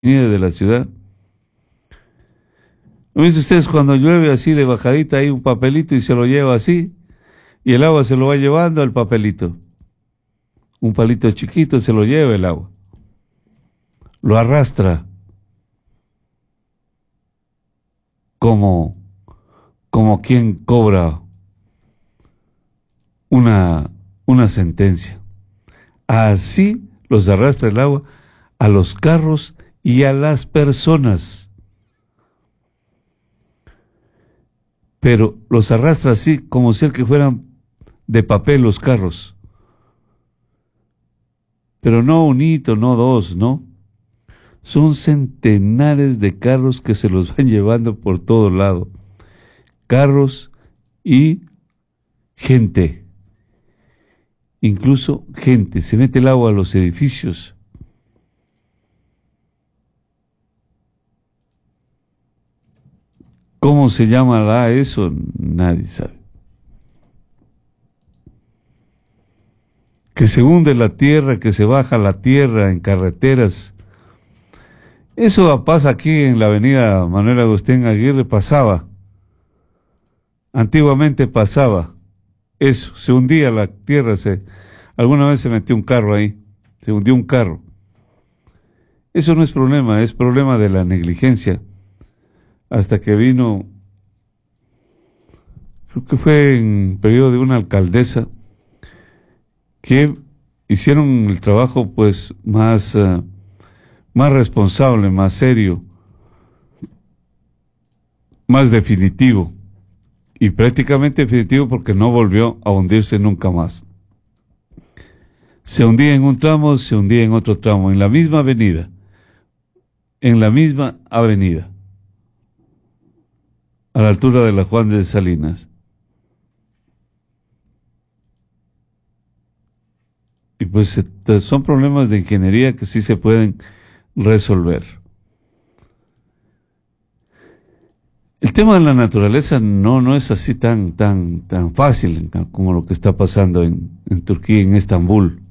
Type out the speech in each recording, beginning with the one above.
de la ciudad. ¿No ven ustedes cuando llueve así de bajadita hay un papelito y se lo lleva así? Y el agua se lo va llevando al papelito. Un palito chiquito se lo lleva el agua. Lo arrastra como, como quien cobra una sentencia. Así los arrastra el agua a los carros y a las personas. Pero los arrastra así como si que fueran de papel los carros. Pero no un hito, no dos, ¿no? Son centenares de carros que se los van llevando por todo lado. Carros y gente. Incluso gente. Se mete el agua a los edificios. ¿Cómo se llamará eso? Nadie sabe. Que se hunde la tierra, que se baja la tierra en carreteras. Eso pasa aquí en la avenida Manuel Agustín Aguirre, pasaba. Antiguamente pasaba. Eso, se hundía la tierra. Alguna vez se metió un carro ahí. Se hundió un carro. Eso no es problema, es problema de la negligencia. Hasta que vino, creo que fue en periodo de una alcaldesa, que hicieron el trabajo pues más responsable, más serio, más definitivo, y prácticamente definitivo porque no volvió a hundirse nunca más. Se hundía en un tramo, se hundía en otro tramo, en la misma avenida, a la altura de la Juan de Salinas. Y pues son problemas de ingeniería que sí se pueden resolver. El tema de la naturaleza no es así tan fácil como lo que está pasando en Turquía, en Estambul.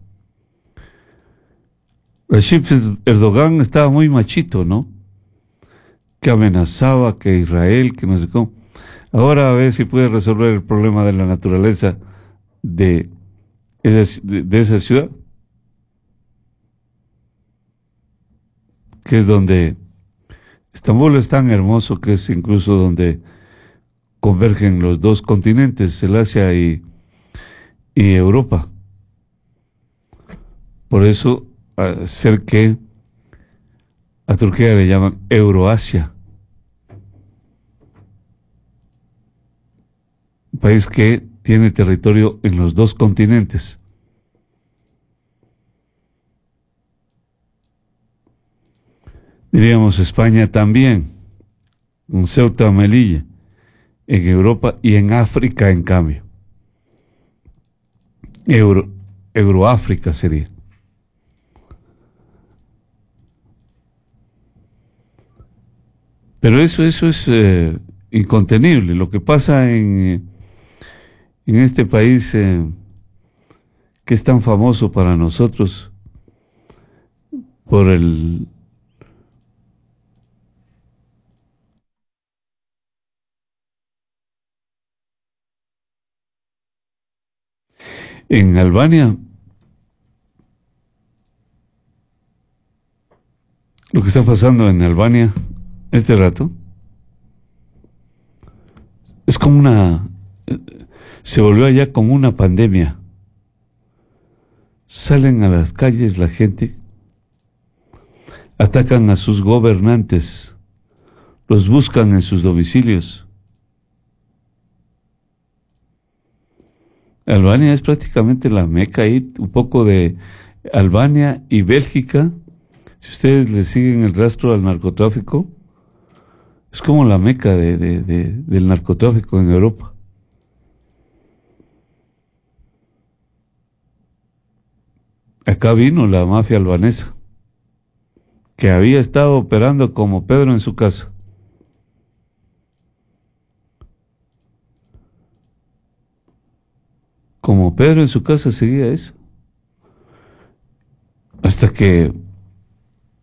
Recep Erdogan estaba muy machito, ¿no? Que amenazaba, que Israel, que no sé cómo. Ahora a ver si puede resolver el problema de la naturaleza de esa ciudad, que es donde Estambul es tan hermoso que es incluso donde convergen los dos continentes, el Asia y Europa. Por eso, ser que a Turquía le llaman Euroasia. Un país que tiene territorio en los dos continentes. Diríamos España también, con Ceuta, Melilla, en Europa y en África, en cambio. Euroáfrica sería. Pero eso es incontenible. Lo que pasa en este país que es tan famoso para nosotros por en Albania, lo que está pasando en Albania este rato es como se volvió allá como una pandemia. Salen a las calles la gente, atacan a sus gobernantes, los buscan en sus domicilios. Albania es prácticamente la meca ahí, un poco de Albania y Bélgica. Si ustedes le siguen el rastro al narcotráfico, es como la meca del narcotráfico en Europa. Acá vino la mafia albanesa, que había estado operando como Pedro en su casa. Como Pedro en su casa seguía eso. Hasta que